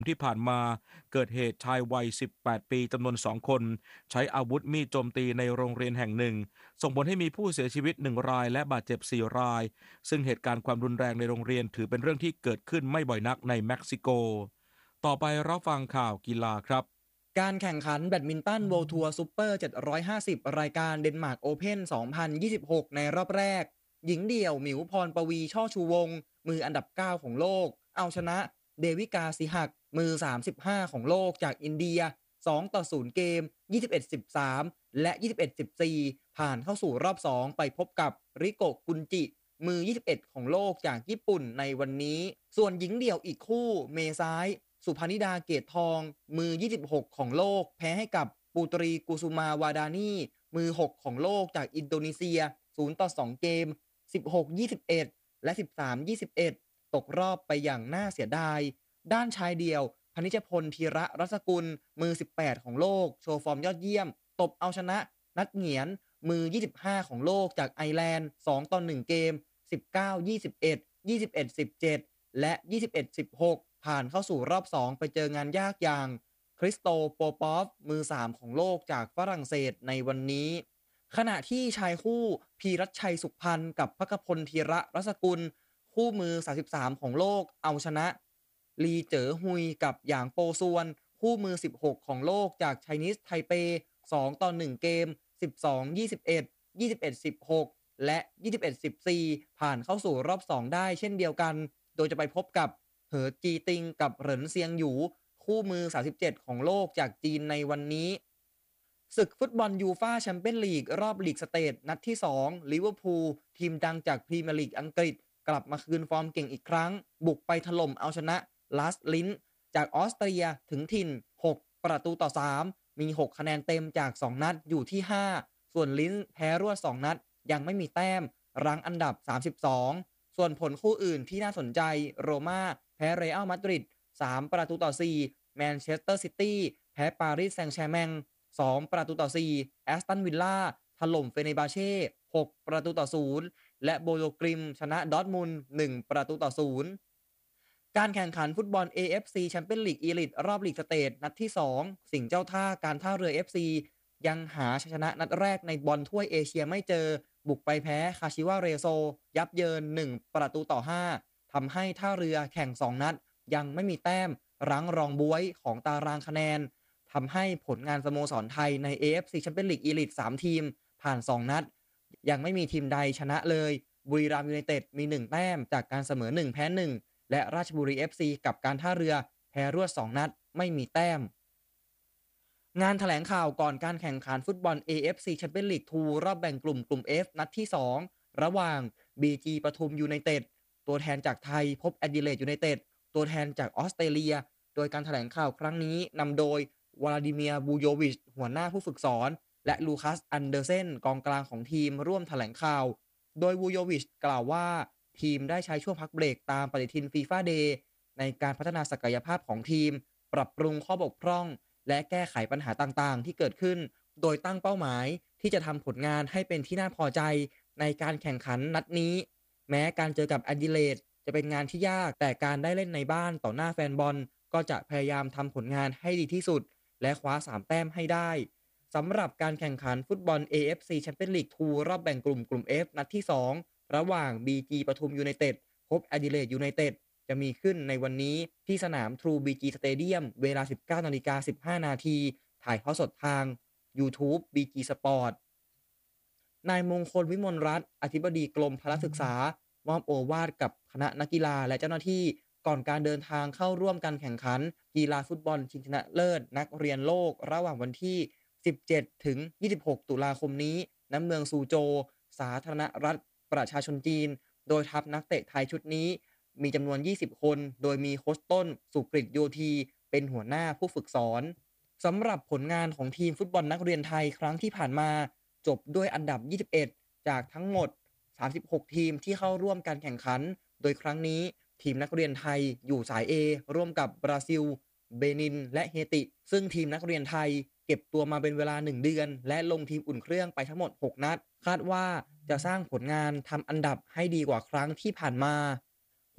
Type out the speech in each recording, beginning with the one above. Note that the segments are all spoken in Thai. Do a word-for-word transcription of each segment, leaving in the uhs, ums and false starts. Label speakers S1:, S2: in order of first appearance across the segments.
S1: ที่ผ่านมาเกิดเหตุชายวัย สิบแปด ปีจำนวน สอง คนใช้อาวุธมีดโจมตีในโรงเรียนแห่งหนึ่งส่งผลให้มีผู้เสียชีวิต หนึ่ง รายและบาดเจ็บ สี่ รายซึ่งเหตุการณ์ความรุนแรงในโรงเรียนถือเป็นเรื่องที่เกิดขึ้นไม่บ่อยนักในเม็กซิโกต่อไปรับฟังข่าวกีฬาครับ
S2: การแข่งขันแบดมินตัน World Tour Super เจ็ดร้อยห้าสิบ รายการเดนมาร์กโอเพ่น สองพันยี่สิบหก ในรอบแรก หญิงเดี่ยวหมิวพรปวีช่อชูวงศ์มืออันดับ เก้า ของโลก เอาชนะเดวิกาสิหัก มือ สามสิบห้า ของโลกจากอินเดีย สอง ต่อ ศูนย์ เกม ยี่สิบเอ็ด สิบสาม และ ยี่สิบเอ็ด สิบสี่ ผ่านเข้าสู่รอบ สอง ไปพบกับริโกะกุนจิ มือ ยี่สิบเอ็ด ของโลกจากญี่ปุ่นในวันนี้ ส่วนหญิงเดี่ยวอีกคู่เมซ้ายสุพนิดาเกตทองมือ ยี่สิบหก ของโลกแพ้ให้กับปูตรีกุสุมาวาดานีมือ หก ของโลกจากอินโดนีเซีย ศูนย์ ต่อ สอง เกม สิบหก ยี่สิบเอ็ด และ สิบสาม ยี่สิบเอ็ด ตกรอบไปอย่างน่าเสียดายด้านชายเดี่ยวพนิชพลธีระรัศกุลมือ สิบแปด ของโลกโชว์ฟอร์มยอดเยี่ยมตบเอาชนะนัดเหงียนมือ ยี่สิบห้า ของโลกจากไอร์แลนด์ สอง ต่อ หนึ่ง เกม สิบเก้า ยี่สิบเอ็ด ยี่สิบเอ็ด สิบเจ็ด และ ยี่สิบเอ็ด สิบหก ผ่านเข้าสู่รอบ สอง ไปเจองานยากอย่างคริสโตโปปอฟมือ สาม ของโลกจากฝรั่งเศสในวันนี้ขณะที่ชายคู่พีรัชชัยสุขพันธ์กับพกพลธีระรัศกุลคู่มือ สามสิบสาม ของโลกเอาชนะลีเจ๋อฮุยกับหยางโปซวนคู่มือ สิบหก ของโลกจากไชนีสไทเป สอง ต่อ หนึ่ง เกม สิบสอง ยี่สิบเอ็ด ยี่สิบเอ็ด สิบหก และ ยี่สิบเอ็ด สิบสี่ ผ่านเข้าสู่รอบ สอง ได้เช่นเดียวกันโดยจะไปพบกับเหอจีติงกับเหรินเซียงหยูคู่มือ สามสิบเจ็ด ของโลกจากจีนในวันนี้ศึกฟุตบอลยูฟ่าแชมเปี้ยนลีกรอบลีกสเตทนัดที่ สอง ลิเวอร์พูลทีมดังจากพรีเมียร์ลีกอังกฤษกลับมาคืนฟอร์มเก่งอีกครั้งบุกไปถล่มเอาชนะลาสลินจากออสเตรียถึงถิ่นหกประตูต่อสามมีหกคะแนนเต็มจากสองนัดอยู่ที่ห้าส่วนลินแพ้รวดสองนัดยังไม่มีแต้มรั้งอันดับสามสิบสองส่วนผลคู่อื่นที่น่าสนใจโรม่าแพ้เรอัลมาดริดสามประตูต่อสี่แมนเชสเตอร์ซิตี้แพ้ปารีสแซงต์แชร์แมงสองประตูต่อสี่แอสตันวิลล่าถล่มเฟเนบาเช่หกประตูต่อศูนย์และโบโลกริมชนะดอร์ทมุนด์หนึ่งประตูต่อศูนย์การแข่งขันฟุตบอล เอ เอฟ ซี Champions League Elite รอบลีกสเตทนัดที่ สอง สิงห์เจ้าท่าการท่าเรือ เอฟ ซี ยังหาชัยชนะนัดแรกในบอลถ้วยเอเชียไม่เจอบุกไปแพ้คาชิวาเรโซยับเยินหนึ่งประตูต่อห้าทำให้ท่าเรือแข่งสองนัดยังไม่มีแต้มรั้งรองบ๊วยของตารางคะแนนทำให้ผลงานสโมสรไทยใน เอ เอฟ ซี Champions League Elite สามทีมผ่านสองนัดยังไม่มีทีมใดชนะเลยบุรีรัมย์ยูไนเต็ดมีหนึ่งแต้มจากการเสมอหนึ่งแพ้หนึ่งและราชบุรี เอฟ ซี กับการท่าเรือแพ้รวดสองนัดไม่มีแต้มงานแถลงข่าวก่อนการแข่งขันฟุตบอล เอ เอฟ ซี Champions League ทูรอบแบ่งกลุ่มกลุ่ม F นัดที่ สอง ระหว่าง บี จี ปทุมยูไนเต็ดตัวแทนจากไทยพบแอดดิเลดยูไนเต็ดตัวแทนจากออสเตรเลียโดยการแถลงข่าวครั้งนี้นำโดยวลาดิเมียร์บูโยวิชหัวหน้าผู้ฝึกสอนและลูคัสอันเดอร์เซนกองกลางของทีมร่วมแถลงข่าวโดยบูโยวิชกล่าวว่าทีมได้ใช้ช่วงพักเบรกตามปฏิทินฟีฟ่าเดย์ในการพัฒนาศักยภาพของทีมปรับปรุงข้อบกพร่องและแก้ไขปัญหาต่างๆที่เกิดขึ้นโดยตั้งเป้าหมายที่จะทำผลงานให้เป็นที่น่าพอใจในการแข่งขันนัดนี้แม้การเจอกับแอดิเลดจะเป็นงานที่ยากแต่การได้เล่นในบ้านต่อหน้าแฟนบอลก็จะพยายามทำผลงานให้ดีที่สุดและคว้าสามแต้มให้ได้สำหรับการแข่งขันฟุตบอล เอ เอฟ ซี Champions League ทูรอบแบ่งกลุ่มกลุ่ม F นัดที่ สอง ระหว่าง บี จี ปทุมยูไนเต็ดพบแอดิเลดยูไนเต็ดจะมีขึ้นในวันนี้ที่สนาม True บี จี Stadium เวลา สิบเก้านาฬิกาสิบห้านาทีถ่ายทอดสดทาง YouTube บี จี Sport นายมงคลวิมลรัตน์อธิบดีกรมพละศึกษามอบโอวาทกับคณะนักกีฬาและเจ้าหน้าที่ก่อนการเดินทางเข้าร่วมการแข่งขันกีฬาฟุตบอลชิงชนะเลิศนักเรียนโลกระหว่างวันที่สิบเจ็ดถึงยี่สิบหกตุลาคมนี้ณเมืองซูโจวสาธารณรัฐประชาชนจีนโดยทัพนักเตะไทยชุดนี้มีจำนวนยี่สิบคนโดยมีโค้ชต้นสุกฤตโยธีเป็นหัวหน้าผู้ฝึกสอนสำหรับผลงานของทีมฟุตบอลนักเรียนไทยครั้งที่ผ่านมาจบด้วยอันดับยี่สิบเอ็ดจากทั้งหมดสามสิบหกทีมที่เข้าร่วมการแข่งขันโดยครั้งนี้ทีมนักเรียนไทยอยู่สาย A ร่วมกับบราซิลเบนินและเฮติซึ่งทีมนักเรียนไทยเก็บตัวมาเป็นเวลาหนึ่งเดือนและลงทีมอุ่นเครื่องไปทั้งหมดหกนัดคาดว่าจะสร้างผลงานทำอันดับให้ดีกว่าครั้งที่ผ่านมาค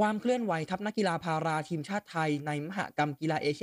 S2: ความเคลื่อนไหวทัพนักกีฬาพาราทีมชาติไทยในมหกรรมกีฬาเอเชีย